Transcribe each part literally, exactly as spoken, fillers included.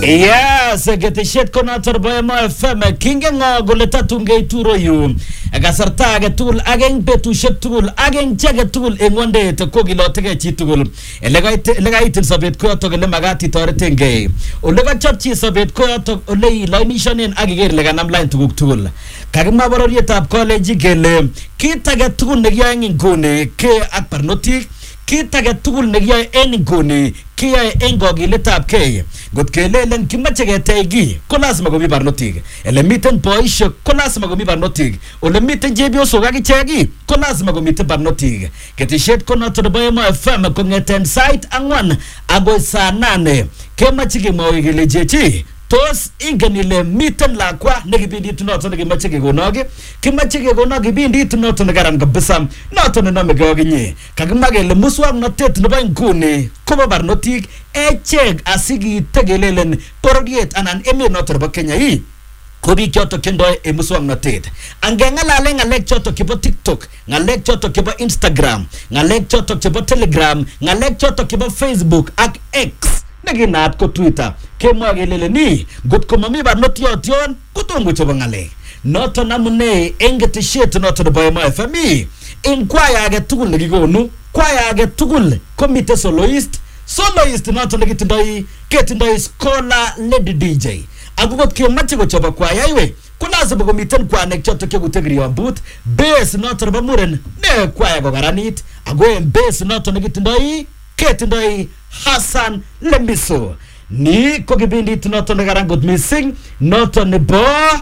Yes, keteshet konotor bo Emo F M kingengo kole tatungei turo yu kasarta age tugul ageng betushek tugul ageng chege tugul eng wondet ko kilotege chi tugul ele gaitin sobet ko yotok ele magat itoretengei ole kachopchi sobet ko yotok ole ilainishonen ak iger le kanam line tuguk tugul kakimwa bororietab college kele kit age tugul nekiyoe eng nguni ke ak barnotik kit age tugul nekiyoe eng nguni kiyoe eng kogiletab kei got kelelen kimache ketech gi ko lazima komi barnotik ele miten boishek ko lazima komi barnotik ole miten chepyosok ak ichek ko lazima komiten barnotik keteshet konoto nebo Emo F M kongeten sait angwan agoi saa nane kemache kemwoe kele chechi tos ingen ile miten lakwa nekibindit noto nekimache kekonoki kimache kekonoki kibindit noto nekaran kabisa noto nenamege ak inye kakimwa kele muswoknotet nebo nguni kobo barnotik echek asikitegelelen bororiet anan emet noto nebo Kenya hii ko biik chotok kendoi e muswoknotet angengalale ngalek chotok chebo TikTok ngalek chotok chebo Instagram ngalek chotok chebo Telegram ngalek chotok chebo Facebook ak X nekinaat ko Twitter kemwa kelele ni ngot ko mami barnotiot yon kotongo chebo ngalek noto namune eng keteshet noto nebo Emo F M eng kwaya age tugul nekikonu kwaya age tugul komite soloist soloist noto nekitindoi ketindoi Scholar Lady D J akukot kemache kochoba kwaya iwe kulazima komiten kwanek chotok chekutegrion but bass noto nebo muren ne kwaya ko garanit ako en bass noto nekitindoi ketindoi Hassan Lemiso ni ko kibindit noto nekaran kot missing noto nebo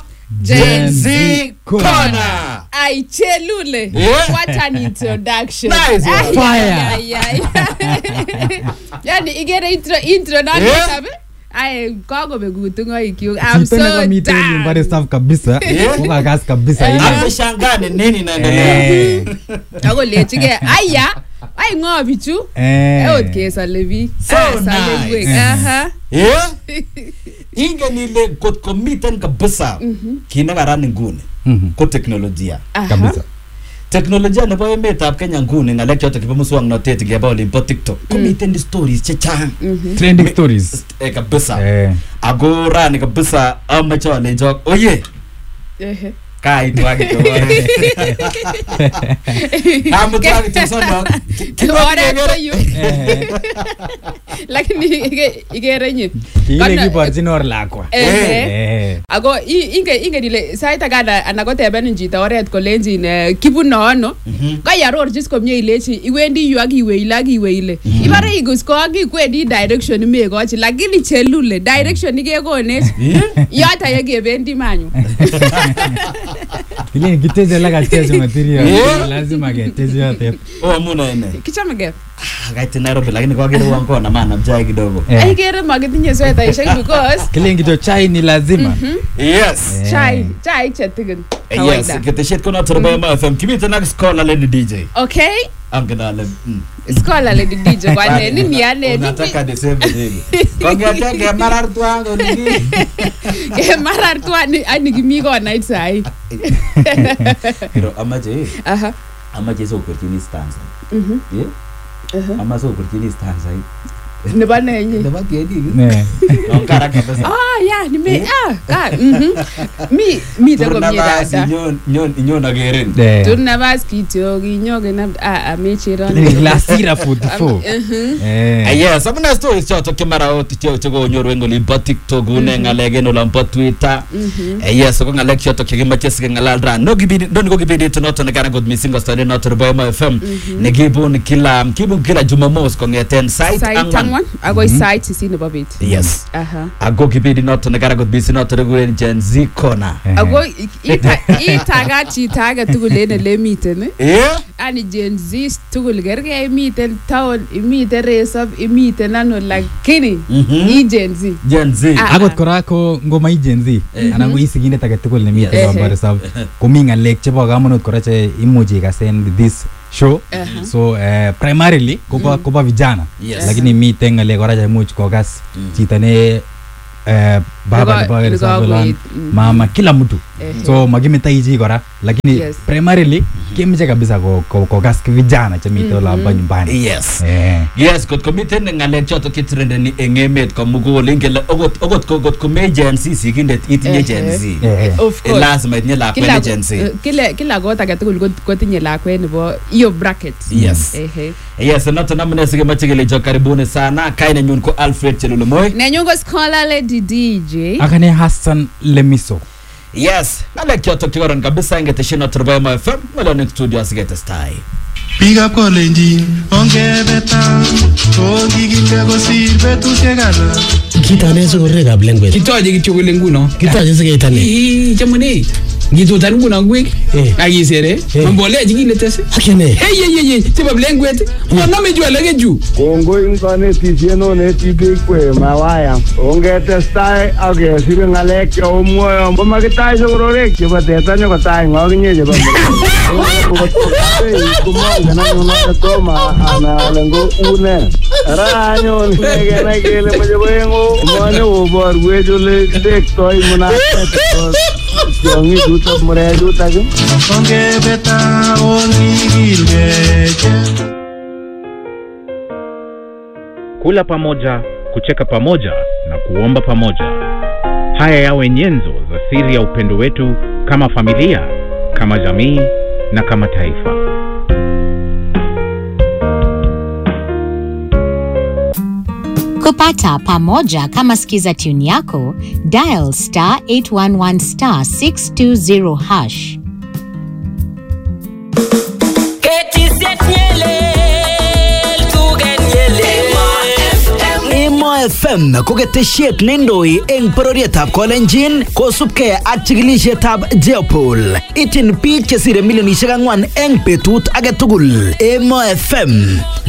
Gen Z Corner. Ay chelule. Yeah. What an introduction. Nice. Ay, Fire. ay, ay, ay. Yani igere intro intro na Yeah. sabe? Ay kago begutu ngoi kiu. I'm so Chito meeting nyumbani staff kabisa. Yeah. Ukagas kabisa ile. ameshangaa ni nini inaendelea Eh. Ako lechige. Aya. Ay ngo bichu. Eh. Eh okesa levi. So sale nice. Aha. yeah ingen ile kot komiten kabisa kinekaran nguni Mhm. ko teknolojia Kabisa. teknolojia nebo emetab Kenya nguni ngalek chotok chebo muswoknotet ngeba olimbo TikTok komiten stories chechang Trending stories. eh kabisa Eh. ako rani kabisa amache alenjok oye Ehe. kaitu akitore amutu akitosonok Oret ko yu. Lakini ige igere nyi. Kile kiborchin or lakwa. Eh. Eh. Ako inge inge dile sait agada anakoteben chito oret kolenjin kibuno ano kayarorchis komye ilechi iwendi yu ak iwe ile ak iwe ile ibare igus ko ak ikwendi direction megochi lakini chelule direction ikekonech yata yekebendi manyu Kile kiteze la kachezo material. Yeah. Lazima keteze yote. oh amuna ene kichamege kaiti Nairobi lakini kwa kile wangu na maana mjai kidogo Eh. aikere makitinye sweta ishek because Kile ngito chai ni lazima. yes chai chai chetigen yes keteshet kono turbo Emo F M kimite na Scholar Lady D J okay angenale Scholar Lady D J kwa nini ni ane unataka niseme nini kongea ke marar twango nini ke marar tu ani ani kimi ko night sai pero amaje aha amaje so opportunity stanza mhm yeah ama so opportunity stanza ne bana nyi ndaba kedi Ne. ngara kabisa ah ya ni me ah ka mhm mi mi te komye dada nyon nyon nyon ageren Eh. tunna bas kityo kinyoge na ah amechero Kile glasira forty-four. mhm Eh. yes amuna stories choto kimara oti chogo nyoru ngoli bo TikTok une ngalege no lampo Twitter eh yes ko ngalek choto kimache sige ngalal ran no gibidi don go gibidi to not ne kana god missing story not bo Emo F M ne gibun kila kibun kila Jumamos kongeten site angwan one agoi site sisi ne babit yes aha ago gibidi not ne kana god busy not regular Gen Z Corner ago ita itaga chitaga tugulene le miten eh ani Gen Z tugul gerge miten town imiten resop imiten ano lakini i Gen Z Gen Z Ah. Akot kora ko ngoma ijenzi anan ko isigindet age tugul ne mite kobar sab komi ngalek chebo kamanut kora che imuchi ikasen this show Uh-huh. so uh, primarily koba koba vijana Yes. lakini mite ngalek kora che imuch kokas chito ne uh, baba nebo reserve olan mama kila mtu so makimetai chi kora lakini Yes. primarily kemeche kabisa ko ko- kokas vijana chemite ola hapa nyumbani Yes. eh Yes, kot komiten ng'alek chotok chetrendeni eng emet komugul ingele okot okot kot kome Gen Z sigindet itinye Eh, Gen Z. eh, eh. Of Eh, course. lazima itinye lakwet Kila ne Gen Z. eh, kila kila kot age tugul kot- kotinye lakwet nebo hiyo bracket. Yes. Ehe. Yes, noton amune sikemache kelecho karibuni sana. Kainenyun ko Alfred Chelulumoy. Nenyun ko Scholar Lady D J. akane Hassan Lemiso Yes, ng'alek chotok chekoron kabisa eng keteshet notok nebo Emo F M ng'olo ning studio asiketestai. Biikab kolenjin ongebeta kokikinde kosir betusiek alak. Kitane sikorekab lengwet. Kitoche kityo kole nguno. Kitoche sikeitane. Ii chamune. Ngitutan nguno ngwek. Eh. Akisere. Eh. Mambolechi kile tese. Akine. Hey hey hey hey. Chebo lengwet. Maname ju alage ju. Kongoi ing konetisiet noneti biik kwe mawaya. Ongetestai ak kesir ng'alek cheomwoe komakitai sokororek chebo teta nyokotai ng'okinye chebo komongen anyun ale toma ana ale ngo une. Ara anyun kenai kele moche koengo manyokoborwech ole tektoi munaset tiong'ichutok murechutok. Ongebeta okikilgei. Kula pamoja, kucheka pamoja na kuomba pamoja. Haya yawe nyenzo za siri ya upendo wetu kama familia, kama jamii na kama taifa. Kupata pamoja kama skiza tune yako, dial star eight one one star six two zero hash. Emo F M ko ketesiet neindoi eng bororietab Kolenjin kosubkei ak chikilisietab Jeopol. Ityin biik chesire milionisiek ang'wan eng betut age tugul. Emo F M